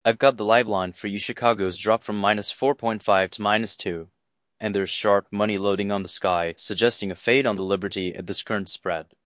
I've got the live line for you. Chicago's dropped from -4.5 to -2, and there's sharp money loading on the Sky, suggesting a fade on the Liberty at this current spread.